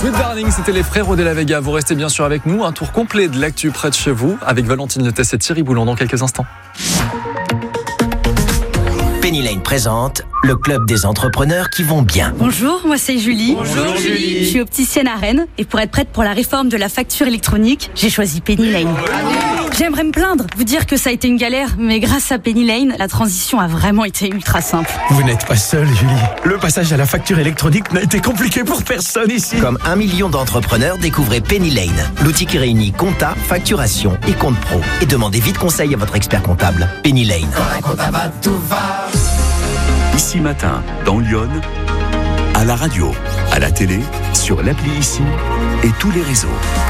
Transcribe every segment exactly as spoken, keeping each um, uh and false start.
Sweet Darling, c'était les Frérots de la Vega. Vous restez bien sûr avec nous. Un tour complet de l'actu près de chez vous avec Valentine Letès et Thierry Boulon dans quelques instants. Penny Lane présente le club des entrepreneurs qui vont bien. Bonjour, moi c'est Julie. Bonjour Julie. Je suis opticienne à Rennes et pour être prête pour la réforme de la facture électronique, j'ai choisi Penny Lane. J'aimerais me plaindre, vous dire que ça a été une galère, mais grâce à Penny Lane, la transition a vraiment été ultra simple. Vous n'êtes pas seule, Julie. Le passage à la facture électronique n'a été compliqué pour personne ici. Comme un million d'entrepreneurs, découvrez Penny Lane, l'outil qui réunit compta, facturation et compte pro. Et demandez vite conseil à votre expert comptable. Penny Lane. Ici Matin, dans Lyon, à la radio, à la télé, sur l'appli Ici et tous les réseaux.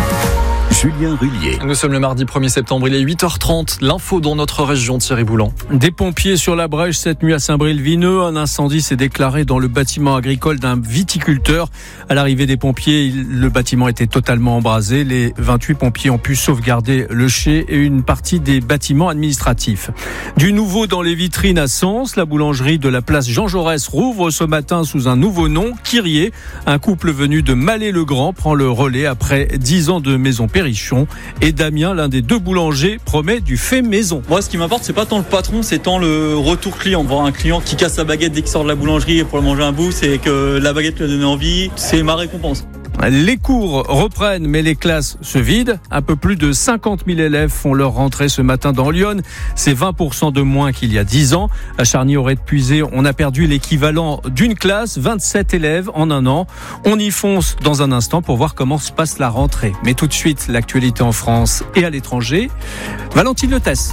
Julien Rullier. Nous sommes le mardi premier septembre, il est huit heures trente. L'info dans notre région, Thierry Boulon. Des pompiers sur la brèche cette nuit à Saint-Bré-le-Vineux. Un incendie s'est déclaré dans le bâtiment agricole d'un viticulteur. À l'arrivée des pompiers, le bâtiment était totalement embrasé. Les vingt-huit pompiers ont pu sauvegarder le chai et une partie des bâtiments administratifs. Du nouveau dans les vitrines à Sens, la boulangerie de la place Jean Jaurès rouvre ce matin sous un nouveau nom, Kyrier. Un couple venu de Mallet-le-Grand prend le relais après dix ans de maison Périchon. Et Damien, l'un des deux boulangers, promet du fait maison. Moi, ce qui m'importe, c'est pas tant le patron, c'est tant le retour client. Voir un client qui casse sa baguette dès qu'il sort de la boulangerie pour manger un bout, c'est que la baguette lui a donné envie. C'est ma récompense. Les cours reprennent, mais les classes se vident. Un peu plus de cinquante mille élèves font leur rentrée ce matin dans Lyon. C'est vingt pour cent de moins qu'il y a dix ans. À Charny-Auret-de-Puisé, on a perdu l'équivalent d'une classe, vingt-sept élèves en un an. On y fonce dans un instant pour voir comment se passe la rentrée. Mais tout de suite, l'actualité en France et à l'étranger. Valentine Letès.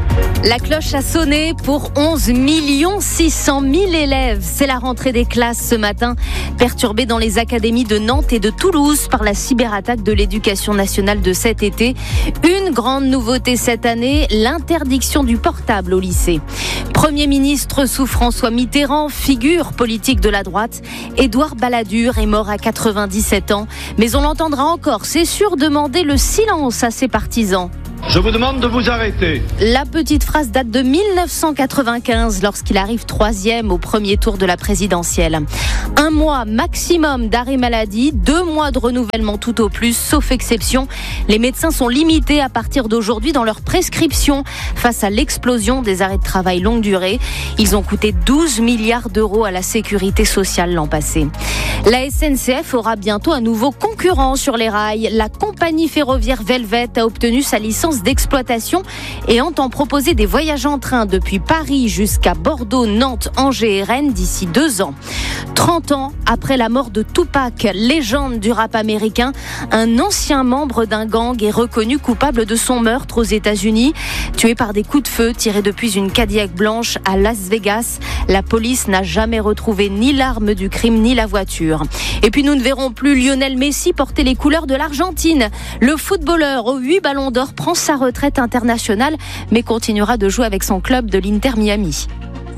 La cloche a sonné pour onze millions six cent mille élèves. C'est la rentrée des classes ce matin, perturbée dans les académies de Nantes et de Toulouse par la cyberattaque de l'éducation nationale de cet été. Une grande nouveauté cette année, l'interdiction du portable au lycée. Premier ministre sous François Mitterrand, figure politique de la droite, Édouard Balladur est mort à quatre-vingt-dix-sept ans. Mais on l'entendra encore, c'est sûr, demander le silence à ses partisans. Je vous demande de vous arrêter. La petite phrase date de mille neuf cent quatre-vingt-quinze, lorsqu'il arrive troisième au premier tour de la présidentielle. Un mois maximum d'arrêt maladie, deux mois de renouvellement tout au plus, sauf exception. Les médecins sont limités à partir d'aujourd'hui dans leur prescription face à l'explosion des arrêts de travail longue durée. Ils ont coûté douze milliards d'euros à la sécurité sociale l'an passé. La S N C F aura bientôt un nouveau concurrent sur les rails. La compagnie ferroviaire Velvet a obtenu sa licence d'exploitation et entend proposer des voyages en train depuis Paris jusqu'à Bordeaux, Nantes, Angers et Rennes d'ici deux ans. trente ans après la mort de Tupac, légende du rap américain, un ancien membre d'un gang est reconnu coupable de son meurtre aux États-Unis. Tué par des coups de feu tirés depuis une Cadillac blanche à Las Vegas, la police n'a jamais retrouvé ni l'arme du crime ni la voiture. Et puis nous ne verrons plus Lionel Messi porter les couleurs de l'Argentine. Le footballeur aux huit ballons d'or prend sa retraite internationale, mais continuera de jouer avec son club de l'Inter Miami.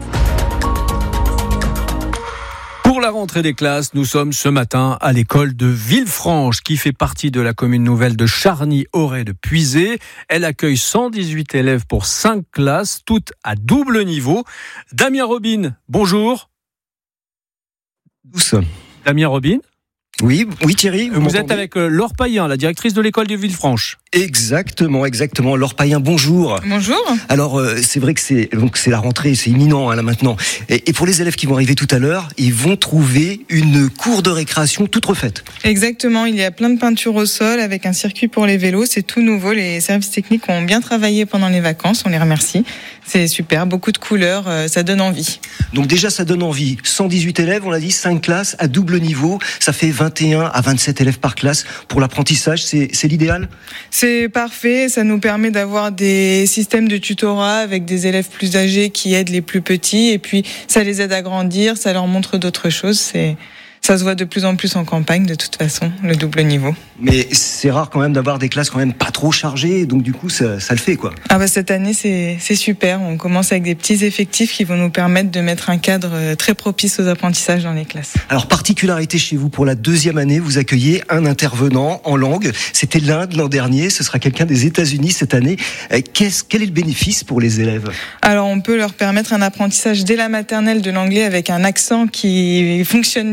Pour la rentrée des classes, nous sommes ce matin à l'école de Villefranche, qui fait partie de la commune nouvelle de Charny-Auret-de-Puisé. Elle accueille cent dix-huit élèves pour cinq classes, toutes à double niveau. Damien Robin, bonjour. Tous. Damien Robin. Oui, oui Thierry. Vous, vous êtes avec Laure Payen, la directrice de l'école de Villefranche. Exactement, exactement. Laure Payen, bonjour. Bonjour. Alors, euh, c'est vrai que c'est donc c'est la rentrée, c'est imminent hein, là maintenant. Et, et pour les élèves qui vont arriver tout à l'heure, ils vont trouver une cour de récréation toute refaite. Exactement, il y a plein de peintures au sol avec un circuit pour les vélos. C'est tout nouveau. Les services techniques ont bien travaillé pendant les vacances. On les remercie. C'est super, beaucoup de couleurs, euh, ça donne envie. Donc déjà, ça donne envie. cent dix-huit élèves, on l'a dit, cinq classes à double niveau. Ça fait vingt et un à vingt-sept élèves par classe. Pour l'apprentissage, c'est, c'est l'idéal ? C'est parfait, ça nous permet d'avoir des systèmes de tutorat avec des élèves plus âgés qui aident les plus petits et puis ça les aide à grandir, ça leur montre d'autres choses. C'est... Ça se voit de plus en plus en campagne, de toute façon, le double niveau. Mais c'est rare quand même d'avoir des classes quand même pas trop chargées, donc du coup, ça, ça le fait, quoi. Ah bah cette année, c'est, c'est super. On commence avec des petits effectifs qui vont nous permettre de mettre un cadre très propice aux apprentissages dans les classes. Alors, particularité chez vous, pour la deuxième année, vous accueillez un intervenant en langue. C'était l'Inde l'an dernier, ce sera quelqu'un des États-Unis cette année. Qu'est-ce, quel est le bénéfice pour les élèves ? Alors, on peut leur permettre un apprentissage dès la maternelle de l'anglais avec un accent qui fonctionne bien.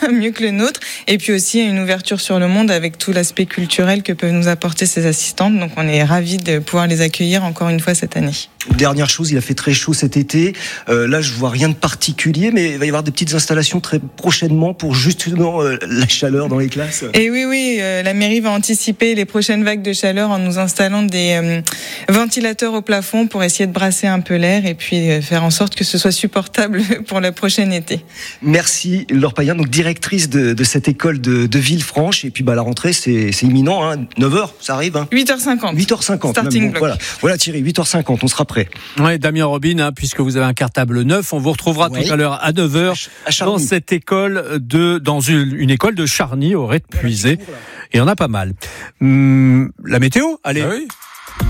mieux que le nôtre. Et puis aussi une ouverture sur le monde avec tout l'aspect culturel que peuvent nous apporter ces assistantes. Donc on est ravis de pouvoir les accueillir encore une fois cette année. Dernière chose, il a fait très chaud cet été. Euh, là, je vois rien de particulier, mais il va y avoir des petites installations très prochainement pour justement euh, la chaleur dans les classes. Et oui, oui, euh, la mairie va anticiper les prochaines vagues de chaleur en nous installant des euh, ventilateurs au plafond pour essayer de brasser un peu l'air et puis euh, faire en sorte que ce soit supportable pour le prochain été. Merci Laure Payen, donc directrice de, de cette école de, de Villefranche. Et puis bah, la rentrée, c'est, c'est imminent, hein. neuf heures, ça arrive. Hein. huit heures cinquante. huit heures cinquante. Starting bon, block. Voilà. voilà Thierry, huit heures cinquante, on sera prêt. Ouais, Damien Robin, hein, puisque vous avez un cartable neuf, on vous retrouvera ouais. tout à l'heure à neuf heures à dans cette école de, dans une, une école de Charny, au Rez-de-Puisé. Et on a pas mal. Hum, la météo, allez. Ah oui.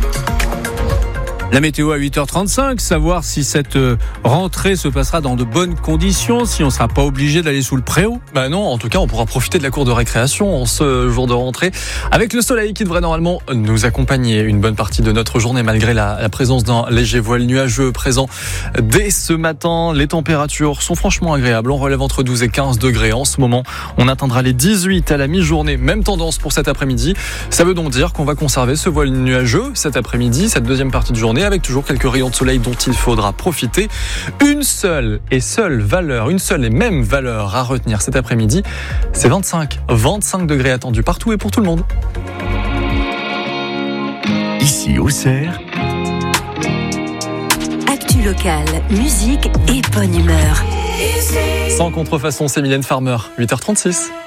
La météo à huit heures trente-cinq, savoir si cette rentrée se passera dans de bonnes conditions, si on ne sera pas obligé d'aller sous le préau. Bah non, en tout cas, on pourra profiter de la cour de récréation en ce jour de rentrée, avec le soleil qui devrait normalement nous accompagner une bonne partie de notre journée, malgré la, la présence d'un léger voile nuageux présent dès ce matin. Les températures sont franchement agréables. On relève entre douze et quinze degrés en ce moment. On atteindra les dix-huit à la mi-journée. Même tendance pour cet après-midi. Ça veut donc dire qu'on va conserver ce voile nuageux cet après-midi, cette deuxième partie de journée, avec toujours quelques rayons de soleil dont il faudra profiter. Une seule et seule valeur, une seule et même valeur à retenir cet après-midi, c'est vingt-cinq. vingt-cinq degrés attendus partout et pour tout le monde. Ici, Auxerre. Actu locale, musique et bonne humeur. Sans contrefaçon, c'est Mylène Farmer, huit heures trente-six.